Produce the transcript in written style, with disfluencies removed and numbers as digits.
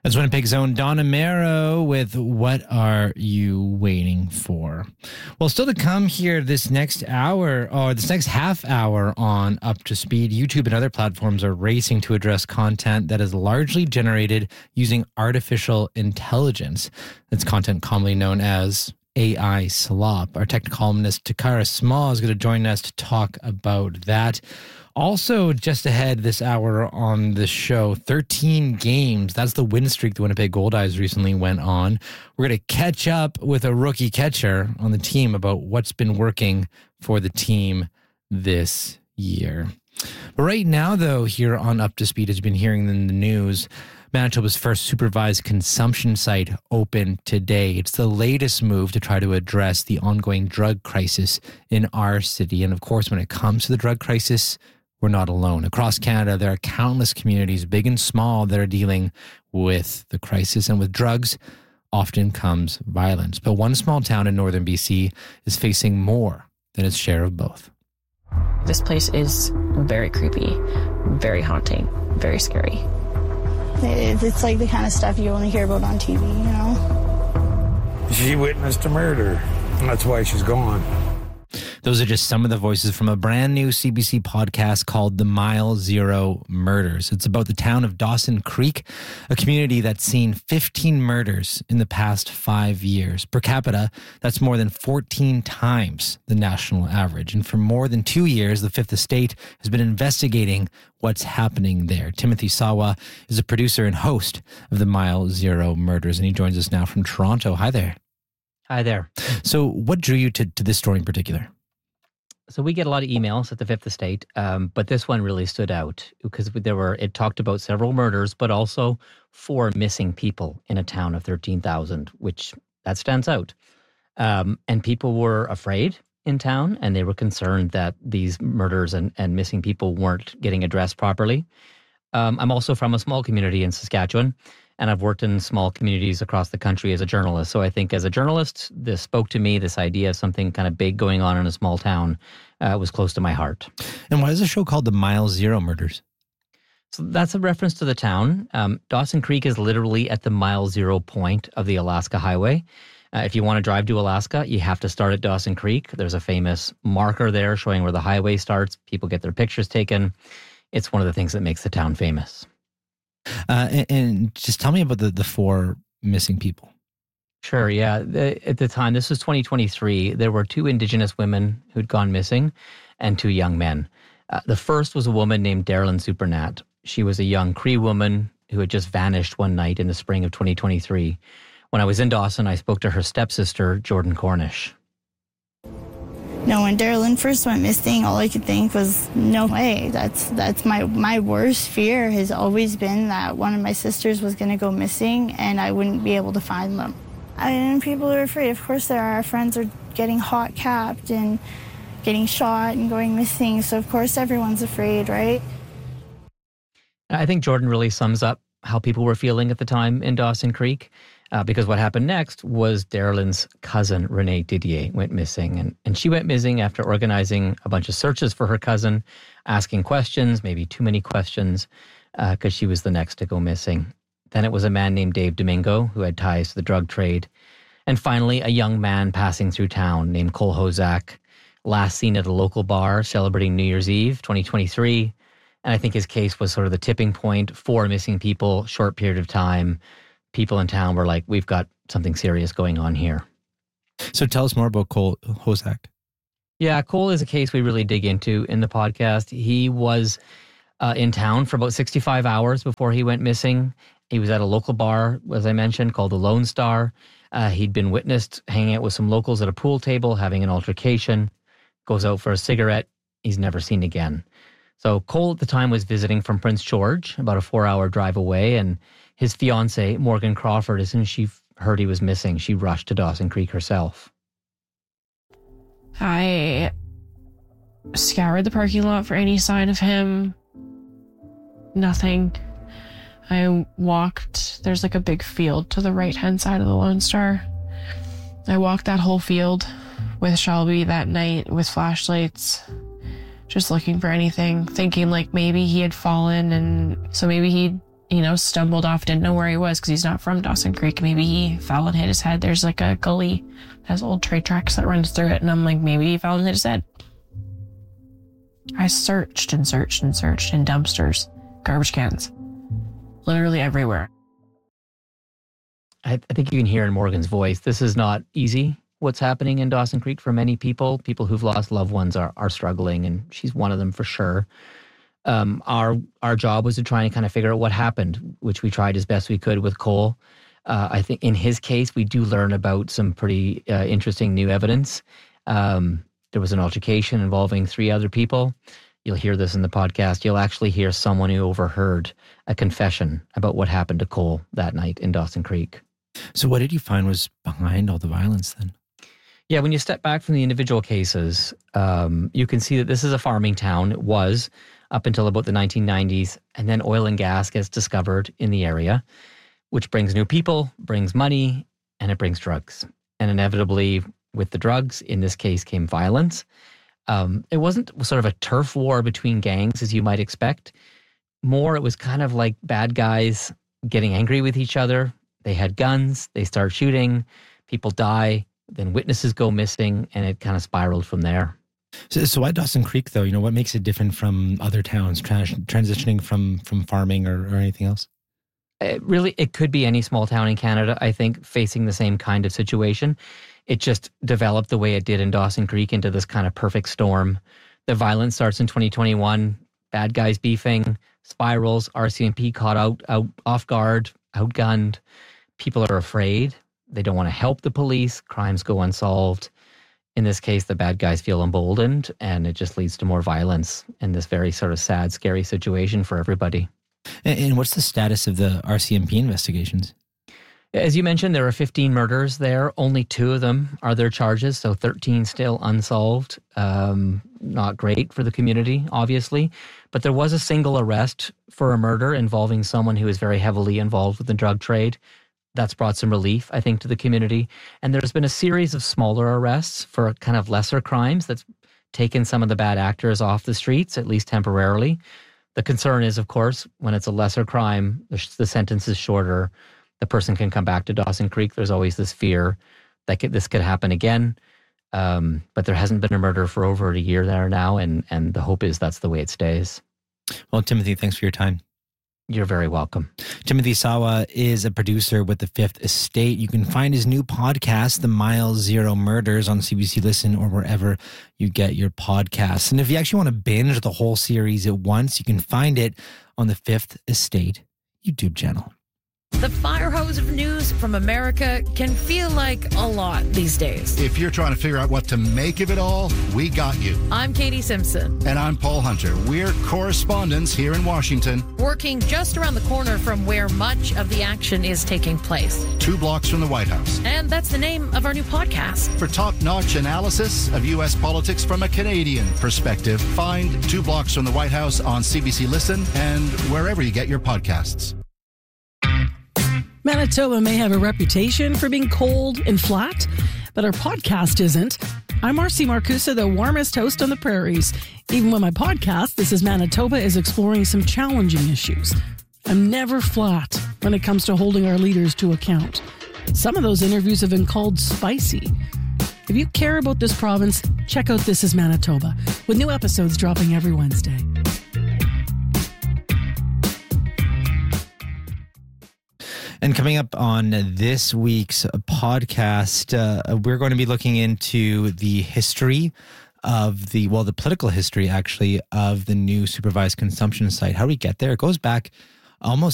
That's Winnipeg's own Donna Mero with What Are You Waiting For? Well, still to come here this next hour, or this next half hour on Up to Speed, YouTube and other platforms are racing to address content that is largely generated using artificial intelligence. That's content commonly known as AI slop. Our tech columnist Takara Small is going to join us to talk about that. Also, just ahead this hour on the show, 13 games. That's the win streak the Winnipeg Goldeyes recently went on. We're going to catch up with a rookie catcher on the team about what's been working for the team this year. But right now, though, here on Up to Speed, as you've been hearing in the news, Manitoba's first supervised consumption site opened today. It's the latest move to try to address the ongoing drug crisis in our city. And of course, when it comes to the drug crisis, we're not alone. Across Canada, there are countless communities, big and small, that are dealing with the crisis. And with drugs, often comes violence. But one small town in northern BC is facing more than its share of both. This place is very creepy, very haunting, very scary. It's like the kind of stuff you only hear about on TV, you know? She witnessed a murder. That's why she's gone. Those are just some of the voices from a brand new CBC podcast called The Mile Zero Murders. It's about the town of Dawson Creek, a community that's seen 15 murders in the past 5 years. Per capita, that's more than 14 times the national average. And for more than 2 years, the Fifth Estate has been investigating what's happening there. Timothy Sawa is a producer and host of The Mile Zero Murders, and he joins us now from Toronto. Hi there. Hi there. So what drew you to this story in particular? So we get a lot of emails at the Fifth Estate, but this one really stood out because it talked about several murders, but also 4 missing people in a town of 13,000, which that stands out. And people were afraid in town, and they were concerned that these murders and missing people weren't getting addressed properly. I'm also from a small community in Saskatchewan, and I've worked in small communities across the country as a journalist. So I think as a journalist, this spoke to me, this idea of something kind of big going on in a small town was close to my heart. And why is the show called The Mile Zero Murders? So that's a reference to the town. Dawson Creek is literally at the mile zero point of the Alaska Highway. If you want to drive to Alaska, you have to start at Dawson Creek. There's a famous marker there showing where the highway starts. People get their pictures taken. It's one of the things that makes the town famous. And just tell me about the 4 missing people. Sure, yeah. At the time, this was 2023, there were 2 Indigenous women who'd gone missing and 2 young men. The first was a woman named Darylyn Supernat. She was a young Cree woman who had just vanished one night in the spring of 2023. When I was in Dawson, I spoke to her stepsister, Jordan Cornish. No, when Darylyn first went missing, all I could think was, no way. That's my worst fear has always been that one of my sisters was going to go missing and I wouldn't be able to find them. And people are afraid. Of course there are. Our friends are getting hot capped and getting shot and going missing. So of course everyone's afraid, right? I think Jordan really sums up how people were feeling at the time in Dawson Creek. Because what happened next was Darylyn's cousin, Renee Didier, went missing. And she went missing after organizing a bunch of searches for her cousin, asking questions, maybe too many questions, because she was the next to go missing. Then it was a man named Dave Domingo who had ties to the drug trade. And finally, a young man passing through town named Cole Hozak, last seen at a local bar celebrating New Year's Eve, 2023. And I think his case was sort of the tipping point. 4 missing people, short period of time. People in town were like, we've got something serious going on here. So tell us more about Cole Hozak. Yeah, Cole is a case we really dig into in the podcast. He was in town for about 65 hours before he went missing. He was at a local bar, as I mentioned, called the Lone Star. He'd been witnessed hanging out with some locals at a pool table, having an altercation, goes out for a cigarette. He's never seen again. So Cole at the time was visiting from Prince George, about a 4-hour drive away, and his fiancée, Morgan Crawford, as soon as she heard he was missing, she rushed to Dawson Creek herself. I scoured the parking lot for any sign of him. Nothing. I walked, there's like a big field to the right-hand side of the Lone Star. I walked that whole field with Shelby that night with flashlights, just looking for anything, thinking like maybe he had fallen and so maybe he'd stumbled off, didn't know where he was because he's not from Dawson Creek. Maybe he fell and hit his head. There's like a gully that has old train tracks that runs through it. And I'm like, maybe he fell and hit his head. I searched and searched and searched in dumpsters, garbage cans, literally everywhere. I think you can hear in Morgan's voice, this is not easy. What's happening in Dawson Creek for many people who've lost loved ones are struggling, and she's one of them for sure. Our job was to try and kind of figure out what happened, which we tried as best we could with Cole. I think in his case, we do learn about some pretty interesting new evidence. There was an altercation involving 3 other people. You'll hear this in the podcast. You'll actually hear someone who overheard a confession about what happened to Cole that night in Dawson Creek. So what did you find was behind all the violence then? Yeah, when you step back from the individual cases, you can see that this is a farming town. It was up until about the 1990s, and then oil and gas gets discovered in the area, which brings new people, brings money, and it brings drugs. And inevitably, with the drugs, in this case, came violence. It wasn't sort of a turf war between gangs, as you might expect. More, it was kind of like bad guys getting angry with each other. They had guns, they start shooting, people die, then witnesses go missing, and it kind of spiraled from there. So why Dawson Creek, though? What makes it different from other towns, transitioning from farming or anything else? It could be any small town in Canada, I think, facing the same kind of situation. It just developed the way it did in Dawson Creek into this kind of perfect storm. The violence starts in 2021, bad guys beefing, spirals, RCMP caught out off guard, outgunned. People are afraid. They don't want to help the police. Crimes go unsolved. In this case, the bad guys feel emboldened, and it just leads to more violence in this very sort of sad, scary situation for everybody. And what's the status of the RCMP investigations? As you mentioned, there are 15 murders there. Only 2 of them are their charges, so 13 still unsolved. Not great for the community, obviously. But there was a single arrest for a murder involving someone who is very heavily involved with the drug trade. That's brought some relief, I think, to the community. And there's been a series of smaller arrests for kind of lesser crimes that's taken some of the bad actors off the streets, at least temporarily. The concern is, of course, when it's a lesser crime, the sentence is shorter. The person can come back to Dawson Creek. There's always this fear that this could happen again. But there hasn't been a murder for over a year there now, and the hope is that's the way it stays. Well, Timothy, thanks for your time. You're very welcome. Timothy Sawa is a producer with The Fifth Estate. You can find his new podcast, The Mile Zero Murders, on CBC Listen or wherever you get your podcasts. And if you actually want to binge the whole series at once, you can find it on The Fifth Estate YouTube channel. The fire hose of news from America can feel like a lot these days. If you're trying to figure out what to make of it all, we got you. I'm Katie Simpson. And I'm Paul Hunter. We're correspondents here in Washington. Working just around the corner from where much of the action is taking place. 2 blocks from the White House. And that's the name of our new podcast. For top-notch analysis of U.S. politics from a Canadian perspective, find 2 blocks from the White House on CBC Listen and wherever you get your podcasts. Manitoba may have a reputation for being cold and flat, but our podcast isn't. I'm Marcy Marcusa, the warmest host on the prairies. Even when my podcast, This is Manitoba, is exploring some challenging issues. I'm never flat when it comes to holding our leaders to account. Some of those interviews have been called spicy. If you care about this province, check out This is Manitoba, with new episodes dropping every Wednesday. And coming up on this week's podcast, we're going to be looking into the history of the political history, actually, of the new supervised consumption site. How do we get there? It goes back almost